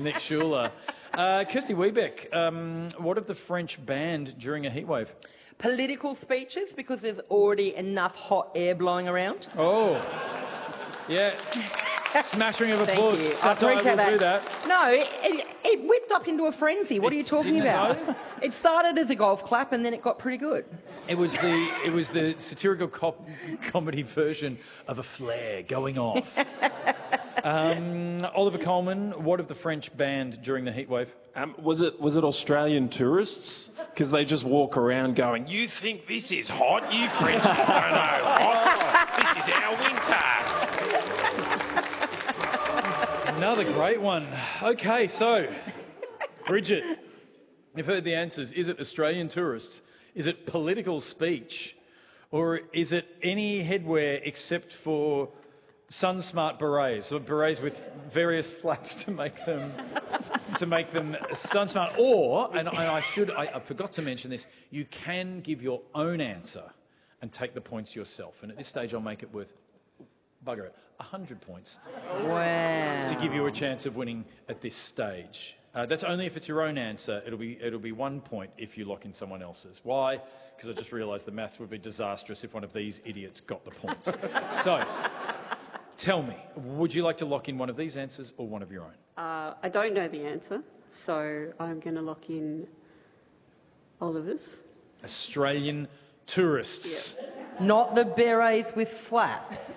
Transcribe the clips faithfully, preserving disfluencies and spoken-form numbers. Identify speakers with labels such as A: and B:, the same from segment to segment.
A: Nick Schuler. Uh, Kirsty Wiebeck, um, what have the French banned during a heatwave?
B: Political speeches, because there's already enough hot air blowing around.
A: Oh, yeah. Smattering of applause.
B: Thank you.
A: Satire
B: I appreciate
A: will
B: that.
A: do that.
B: No, it, it, it whipped up into a frenzy. What
A: It
B: are you talking
A: didn't
B: about?
A: know?
B: It started as a golf clap and then it got pretty good.
A: It was the it was the satirical cop comedy version of a flare going off. um, Oliver Coleman, what have the French banned during the heatwave?
C: Um, was it was it Australian tourists? Because they just walk around going, "You think this is hot? You Frenchies don't know hot. This is our winter."
A: Another great one. Okay, so Bridget, you've heard the answers. Is it Australian tourists? Is it political speech? Or is it any headwear except for sun-smart berets, so berets with various flaps to make them to make them sun-smart? Or, and I, I should, I, I forgot to mention this, you can give your own answer and take the points yourself. And at this stage, I'll make it worth, bugger it, one hundred points.
B: Wow.
A: To give you a chance of winning at this stage. Uh, that's only if it's your own answer. It'll be it'll be one point if you lock in someone else's. Why? Because I just realised the maths would be disastrous if one of these idiots got the points. So, tell me, would you like to lock in one of these answers or one of your own?
D: Uh, I don't know the answer, so I'm going to lock in Oliver's.
A: Australian tourists.
D: Yep.
B: Not the berets with flaps.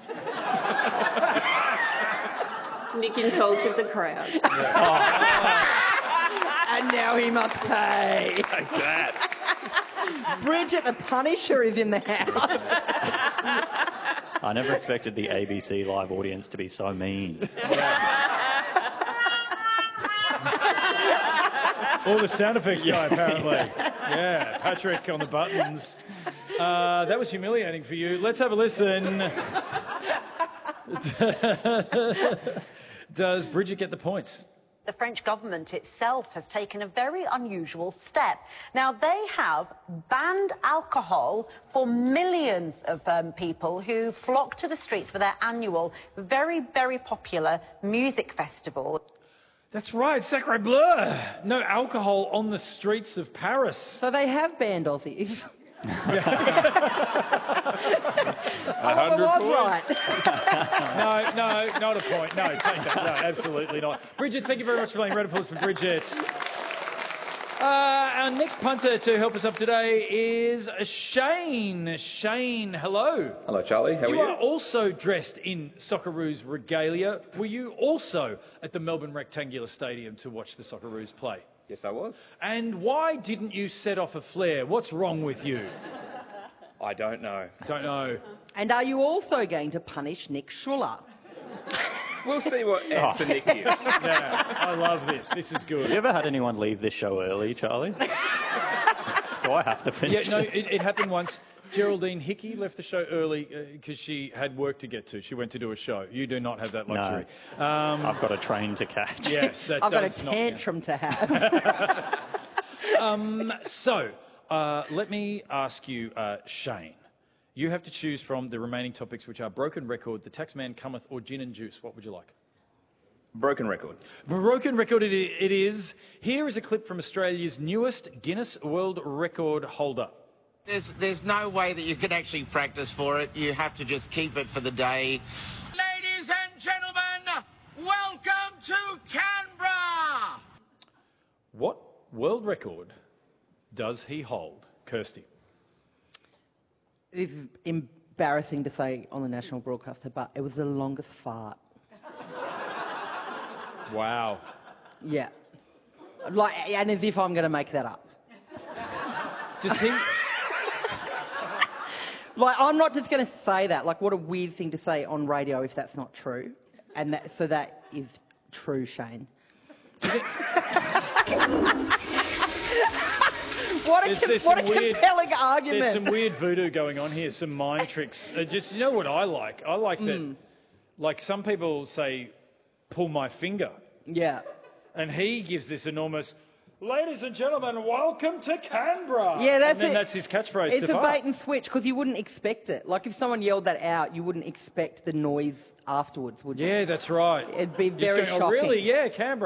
D: Nick insulted the crowd.
B: And now he must pay.
C: Take that.
B: Bridget the Punisher is in the house.
E: I never expected the A B C live audience to be so mean.
A: Or the sound effects guy, apparently. Yeah, Patrick on the buttons. Uh, that was humiliating for you. Let's have a listen. Does Bridget get the points?
F: The French government itself has taken a very unusual step. Now, they have banned alcohol for millions of um, people who flock to the streets for their annual, very, very popular music festival.
A: That's right, Sacre Bleu. No alcohol on the streets of Paris.
B: So they have banned Aussies.
C: A
B: I
C: hundred
B: was
C: points.
B: right.
A: No, no, not a point. No, take that. No, absolutely not. Bridget, thank you very much for playing Red Applause for Bridget. Uh, our next punter to help us up today is Shane. Shane, hello.
G: Hello, Charlie. How
A: You
G: are you?
A: are also dressed in Socceroos regalia. Were you also at the Melbourne Rectangular Stadium to watch the Socceroos play?
G: Yes, I was.
A: And why didn't you set off a flare? What's wrong with you?
G: I don't know.
A: Don't know.
B: And are you also going to punish Nick Schuler?
G: We'll see what answer Nick gives.
A: Yeah, I love this. This is
E: Have
A: good.
E: you ever had anyone leave this show early, Charlie? Do I have to
A: Yeah,
E: finish
A: no,
E: this?
A: it, it happened once. Geraldine Hickey left the show early because uh, she had work to get to. She went to do a show. You do not have that luxury.
E: No.
A: Um,
E: I've got a train to catch.
A: yes, that
B: I've got a
A: does not.
B: tantrum to have.
A: Um, so, uh, let me ask you, uh, Shane. You have to choose from the remaining topics, which are Broken Record, The Taxman Cometh, or Gin and Juice. What would you like?
G: Broken record.
A: Broken Record it, it is. Here is a clip from Australia's newest Guinness World Record holder.
H: There's, there's no way that you can actually practice for it. You have to just keep it for the day. Ladies and gentlemen, welcome to Canberra!
A: What world record does he hold? Kirsty.
B: This is embarrassing to say on the national broadcaster, but it was the longest fart.
A: Wow.
B: Yeah. Like, and as if I'm going to make that up.
A: Does he...
B: Like, I'm not just going to say that. Like, what a weird thing to say on radio if that's not true. And that, so that is true, Shane. What a,
A: There's-
B: com-
A: there's
B: what a
A: some weird-
B: compelling argument.
A: There's some weird voodoo going on here, some mind tricks. Uh, just, you know what I like? I like that,
B: Mm.
A: like some people say, pull my finger.
B: Yeah.
A: And he gives this enormous, ladies and gentlemen, welcome to Canberra.
B: Yeah, that's
A: and then
B: it.
A: that's his catchphrase.
B: It's
A: to
B: a
A: fart.
B: bait and switch because you wouldn't expect it. Like, if someone yelled that out, you wouldn't expect the noise afterwards, would you?
A: Yeah, that's right.
B: It'd be
A: You're just
B: very
A: going,
B: shocking.
A: oh, really? Yeah, Canberra.